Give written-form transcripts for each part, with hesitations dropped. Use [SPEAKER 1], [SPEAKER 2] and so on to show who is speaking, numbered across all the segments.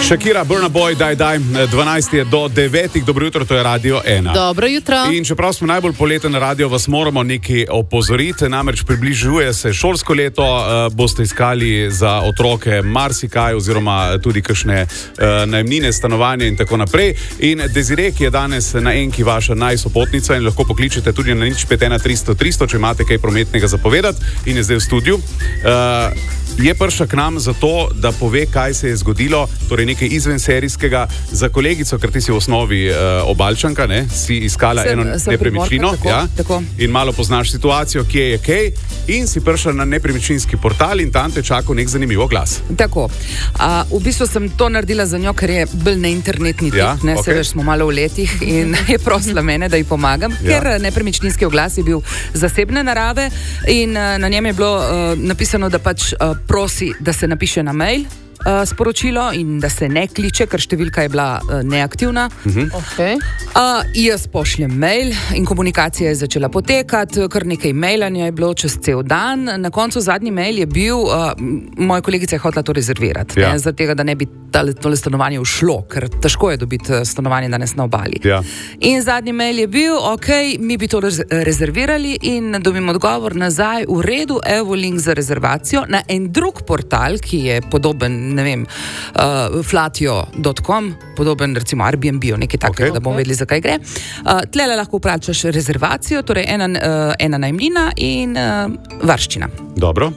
[SPEAKER 1] Shakira, Burna Boy, daj, 12 je do 9, dobro jutro, to je Radio 1.
[SPEAKER 2] Dobro jutro.
[SPEAKER 1] In čeprav smo najbolj poleten radio, vas moramo nekaj opozoriti, namreč približuje se šolsko leto, boste iskali za otroke marsikaj oziroma tudi kakšne najemnine, stanovanja in tako naprej. In Desiree, ki je danes na enki vaša najsopotnica in lahko pokličete tudi na 051 300 300, če imate kaj prometnega zapovedati in je zdaj v studiu. Je prišla k nam zato, da pove, kaj se je zgodilo, torej nekaj izvenserijskega za kolegico, ker ti si v osnovi Obalčanka, ne? Si iskala eno nepremičnino,
[SPEAKER 2] tako.
[SPEAKER 1] In malo poznaš situacijo, kje je kaj, in si prišla na nepremičninski portal in tam te čakal nek zanimiv oglas.
[SPEAKER 2] Tako. V bistvu sem to naredila za njo, ker je bolj na internetni tip, ne, se veš, smo malo v letih in je prosila mene, da ji pomagam, ker nepremičninski oglas je bil zasebne narave in na njem je bilo napisano, da pač prosi, da se napiše na mail sporočilo in da se ne kliče, ker številka je bila neaktivna.
[SPEAKER 3] Okay.
[SPEAKER 2] Jaz pošljem mail in komunikacija je začela potekati, kar nekaj mailanja je bilo čez cel dan. Na koncu zadnji mail je bil, moja kolegica je hotela to rezervirati, zaradi tega, da ne bi tole stanovanje ušlo, ker težko je dobiti stanovanje danes na obali. In zadnji mail je bil, mi bi to rezervirali in dobim odgovor nazaj, v redu, evo link za rezervacijo na en drug portal, ki je podoben, ne vem, flatio.com, podoben recimo Airbnb, nekaj takega, da bomo vedeli, zakaj gre. Tlele lahko vprašaš rezervacijo, torej ena najemnina in varščina.
[SPEAKER 1] Dobro.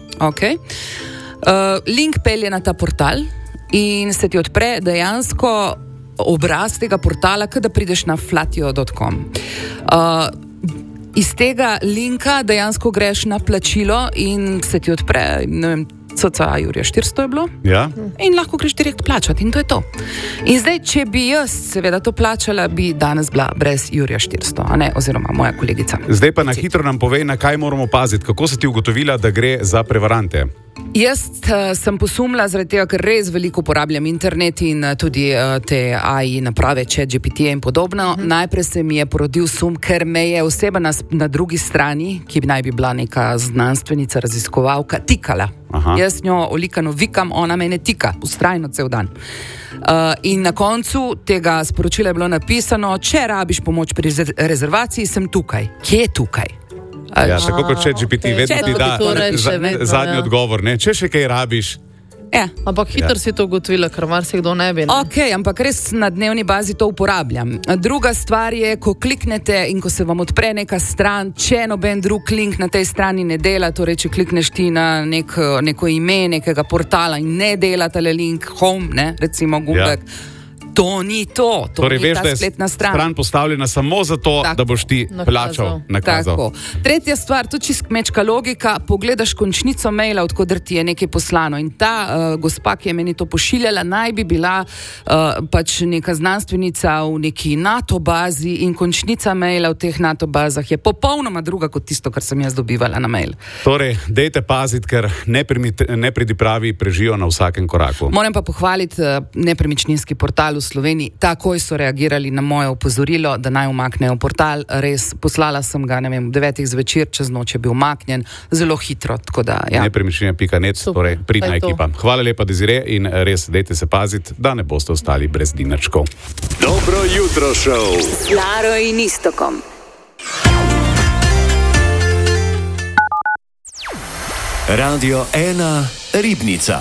[SPEAKER 2] Link pelje na ta portal in se ti odpre dejansko obraz tega portala, kada prideš na flatio.com. Iz tega linka dejansko greš na plačilo in se ti odpre, ne vem, cca Jurija 400 je bilo. In lahko greš direkt plačati in to je to. In zdaj, če bi jaz seveda to plačala, bi danes bila brez Jurija 400, a ne, oziroma moja kolegica.
[SPEAKER 1] Zdaj pa na hitro nam povej, na kaj moramo paziti, kako si ti ugotovila, da gre za prevarante?
[SPEAKER 2] Jaz sem posumila zaradi tega, ker res veliko uporabljam internet in tudi te AI naprave, ChatGPT in podobno. Najprej se mi je porodil sum, ker me je oseba na drugi strani, ki naj bi bila neka znanstvenica, raziskovalka, tikala. Jaz njo olikano vikam, ona mene tika, vztrajno cel dan. In na koncu tega sporočila je bilo napisano, če rabiš pomoč pri rezervaciji, sem tukaj. Kje je tukaj?
[SPEAKER 1] Tako kot ChatGPT, vedno ti da zadnji odgovor, ne? Če še kaj rabiš.
[SPEAKER 3] Ampak hitro si to ugotovila, ker marsikdo ne bi.
[SPEAKER 2] Ampak res na dnevni bazi to uporabljam. Druga stvar je, ko kliknete in ko se vam odpre neka stran, če noben drug link na tej strani ne dela, torej če klikneš ti na neko ime nekega portala in ne dela tale link home, ne, recimo Google, to ni to.
[SPEAKER 1] Torej,
[SPEAKER 2] ni ta spletna stran.
[SPEAKER 1] Stran postavljena samo zato, da boš ti plačal, nakazal.
[SPEAKER 2] Tretja stvar, tudi čist kmečka logika, pogledaš končnico maila, odkudar ti je nekaj poslano in ta gospa, ki je meni to pošiljala, naj bi bila pač neka znanstvenica v neki NATO bazi in končnica maila v teh NATO bazah je popolnoma druga kot tisto, kar sem jaz dobivala na mail.
[SPEAKER 1] Torej, dejte paziti, ker nepridipravi prežijo na vsakem koraku.
[SPEAKER 2] Moram pa pohvaliti nepremičninski portal v Sloveniji, takoj so reagirali na moje opozorilo, da naj umaknejo portal, res, poslala sem ga, ne vem, 9 zvečer, čez noč je bil umaknjen, zelo hitro, tako da,
[SPEAKER 1] Nepremičnina.net, torej pridna ekipa. Hvala lepa, Desiree, in res, dejte se paziti, da ne boste ostali brez dinarčkov.
[SPEAKER 4] Dobro jutro, šov!
[SPEAKER 5] S Laro in Istokom.
[SPEAKER 4] Radio 1 Ribnica.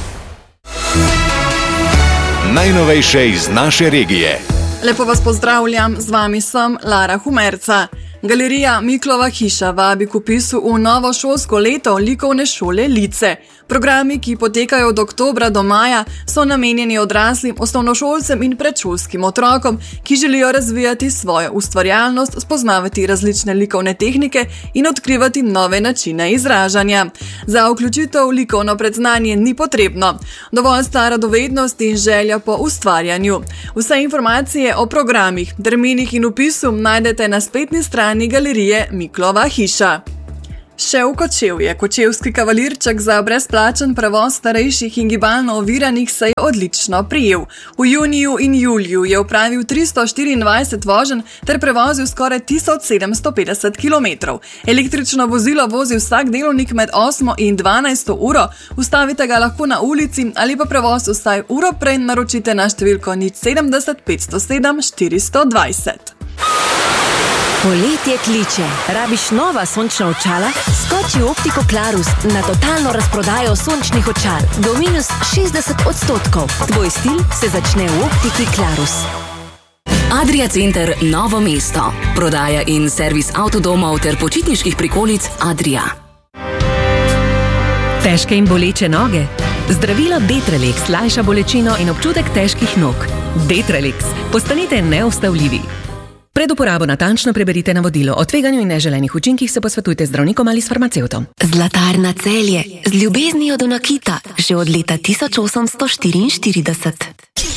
[SPEAKER 4] Najnovejše iz naše regije.
[SPEAKER 6] Lepo vas pozdravljam, z vami sem Lara Humerca. Galerija Miklova hiša vabi k vpisu v novo šolsko leto likovne šole Lice. Programi, ki potekajo od oktobra do maja, so namenjeni odraslim, osnovnošolcem in predšolskim otrokom, ki želijo razvijati svojo ustvarjalnost, spoznavati različne likovne tehnike in odkrivati nove načine izražanja. Za vključitev v likovno predznanje ni potrebno. Dovolj sta radovednost in želja po ustvarjanju. Vse informacije o programih, terminih in vpisu najdete na spletni strani galerije Miklova hiša. Še v Kočevje. Kočevski kavalirček za brezplačen prevoz starejših in gibalno oviranih se je odlično prijel. V juniju in juliju je opravil 324 voženj ter prevozil skoraj 1750 km. Električno vozilo vozi vsak delovnik med 8 in 12 uro. Ustavite ga lahko na ulici ali pa prevoz vsaj uro prej naročite na številko 070 507 420.
[SPEAKER 7] Poletje kliče. Rabiš nova sončna očala? Skoči v Optiko Clarus na totalno razprodajo sončnih očal. Do minus 60%. Tvoj stil se začne v Optiki Clarus.
[SPEAKER 8] Adria Center Novo mesto. Prodaja in servis avtodomov ter počitniških prikolic Adria.
[SPEAKER 9] Težke in boleče noge? Zdravilo Detrelix lajša bolečino in občutek težkih nog. Detrelix. Postanite neustavljivi. Pred uporabo natančno preberite navodilo. O tveganju in neželenih učinkih se posvetujte z zdravnikom ali s farmacevtom.
[SPEAKER 7] Zlatarna Celje. Z ljubeznijo do nakita. Že od leta 1844.